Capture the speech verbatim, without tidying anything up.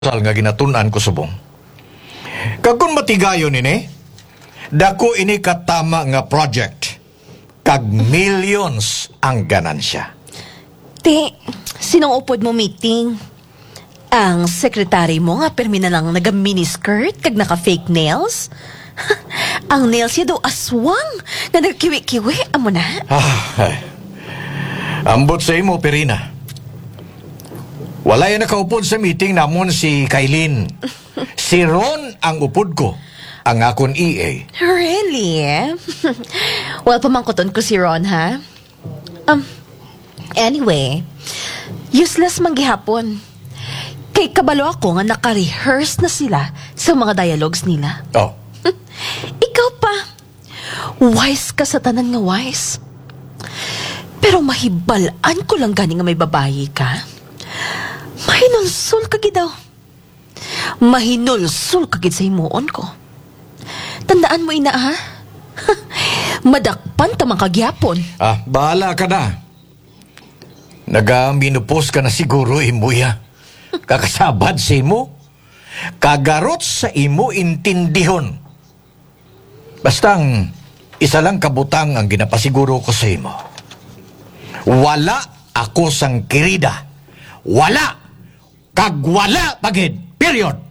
sal nga ginatunan ko subong. Kag kun matigayon ini, dako ini katama nga project. Kag millions ang ganansya. Ti, sinong upod mo meeting? Ang sekretary mo nga permi na lang naga-miniskirt kag naka-fake nails? Ang nails niya daw aswang nga nagkiwi-kiwi, amo na? Ah, ay. Ambot sa imo, Perina. Wala yan nakaupod sa meeting namon si Kailin. Si Ron ang upod ko. Ang akon E A. Really? Well, pamangkoton ko si Ron, ha? Um, anyway, useless man gihapon. Kay kabalo ako nga naka-rehearse na sila sa mga dialogues nila. Oh. Ikaw pa, wise ka sa tanan nga wise. Pero mahibalaan ko lang gani nga may babayi ka. Mahinulsul ka gid daw. Mahinulsul ka gid sa himuon ko. Tandaan mo ina ha? Madakpan tamang kagyapon. Ah, bahala ka na. Nagaminupos ka na siguro, imuya. Kakasabad sa imo. Kagarot sa imo intindihon. Bastang isa lang kabutang ang ginapasiguro ko sa imo. Wala ako sang kirida. Wala. Kag wala pagid. Period.